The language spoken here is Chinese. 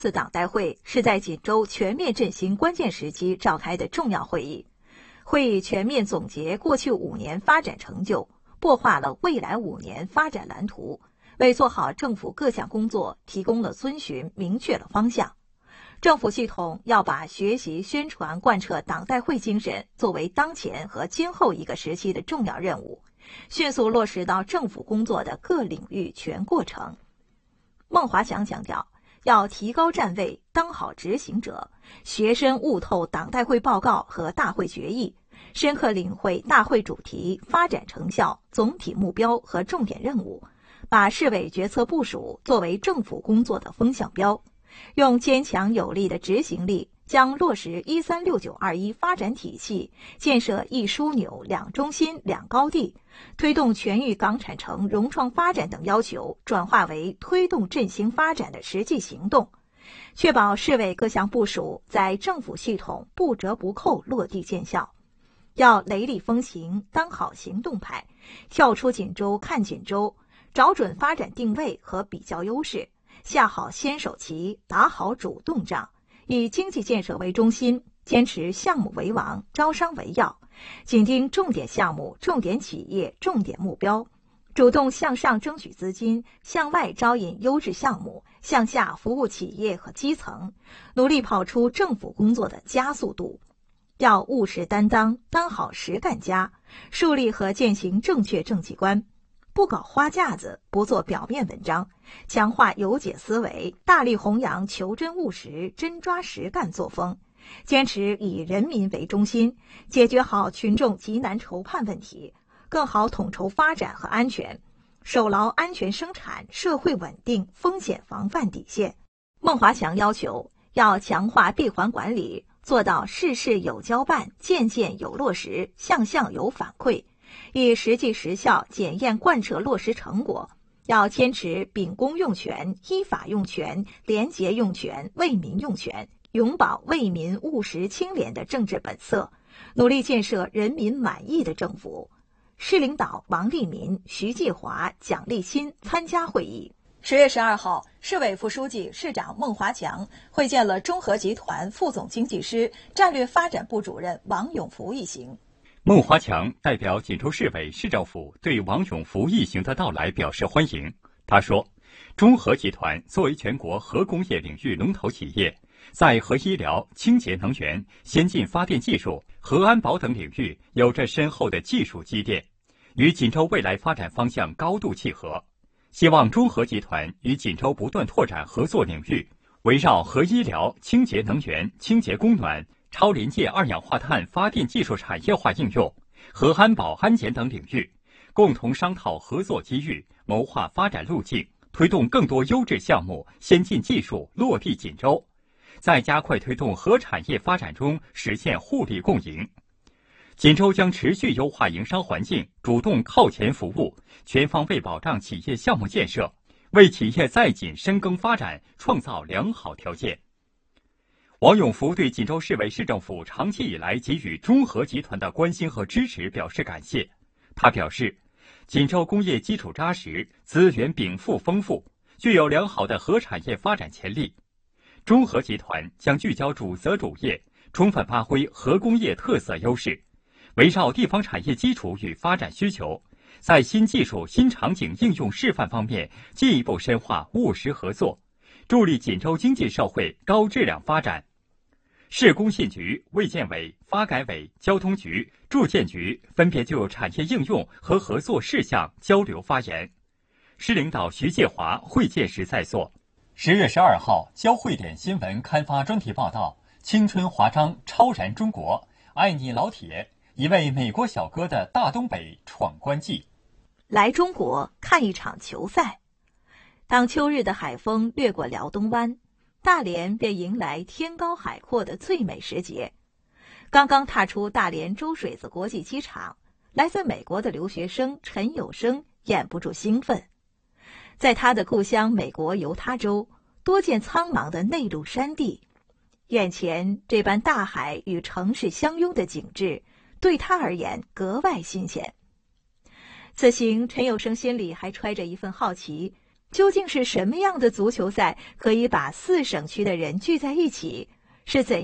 次党代会是在锦州全面振兴关键时期召开的重要会议。会议全面总结过去5年发展成就，擘画了未来5年发展蓝图，为做好政府各项工作提供了遵循明确了方向。政府系统要把学习宣传贯彻党代会精神作为当前和今后一个时期的重要任务，迅速落实到政府工作的各领域全过程。孟华强强调，要提高站位，当好执行者，学深悟透党代会报告和大会决议，深刻领会大会主题、发展成效、总体目标和重点任务，把市委决策部署作为政府工作的风向标，用坚强有力的执行力，将落实136921发展体系，建设一枢纽、两中心、两高地，推动全域港产城融创发展等要求转化为推动振兴发展的实际行动，确保市委各项部署在政府系统不折不扣落地见效。要雷厉风行，当好行动派，跳出锦州看锦州，找准发展定位和比较优势，下好先手棋，打好主动仗，以经济建设为中心，坚持项目为王，招商为要，紧盯重点项目、重点企业、重点目标，主动向上争取资金，向外招引优质项目，向下服务企业和基层，努力跑出政府工作的加速度。要务实担当，当好实干家，树立和践行正确政绩观，不搞花架子，不做表面文章，强化有解思维，大力弘扬求真务实、真抓实干作风，坚持以人民为中心，解决好群众急难愁盼问题，更好统筹发展和安全，守牢安全生产、社会稳定、风险防范底线。孟华强要求要强化闭环管理，做到事事有交办，件件有落实，项项有反馈，以实际实效检验贯彻落实成果。要坚持秉公用权、依法用权、廉洁用权、为民用权，永葆为民务实清廉的政治本色，努力建设人民满意的政府。市领导王立民、徐继华、蒋立新参加会议。10月12号，市委副书记、市长孟华强会见了中核集团副总经济师、战略发展部主任王永福一行。 孟华强代表锦州市委市政府对王永福一行的到来表示欢迎。他说，中核集团作为全国核工业领域龙头企业，在核医疗、清洁能源、先进发电技术、核安保等领域有着深厚的技术积淀，与锦州未来发展方向高度契合。希望中核集团与锦州不断拓展合作领域，围绕核医疗、清洁能源、清洁供暖、超临界二氧化碳发电技术产业化应用、核安保安检等领域，共同商讨合作机遇，谋划发展路径，推动更多优质项目、先进技术落地锦州，在加快推动核产业发展中实现互利共赢。锦州将持续优化营商环境，主动靠前服务，全方位保障企业项目建设，为企业在锦深耕发展创造良好条件。王永福对锦州市委市政府长期以来给予中核集团的关心和支持表示感谢。他表示，锦州工业基础扎实，资源禀赋丰富，具有良好的核产业发展潜力。中核集团将聚焦主责主业，充分发挥核工业特色优势，围绕地方产业基础与发展需求，在新技术、新场景应用示范方面进一步深化务实合作，助力锦州经济社会高质量发展。市工信局、卫健委、发改委、交通局、住建局分别就产业应用和合作事项交流发言。市领导徐介华会见时在座。10月12号，交汇点新闻刊发专题报道《青春华章超燃中国，爱你老铁》，一位美国小哥的大东北闯关记。 来中国看一场球赛。当秋日的海风掠过辽东湾，大连便迎来天高海阔的最美时节。刚刚踏出大连周水子国际机场，来自美国的留学生陈有生掩不住兴奋。在他的故乡美国犹他州，多见苍茫的内陆山地，眼前这般大海与城市相拥的景致，对他而言格外新鲜。此行，陈有生心里还揣着一份好奇， 究竟是什么样的足球赛可以把4省区的人聚在一起？是怎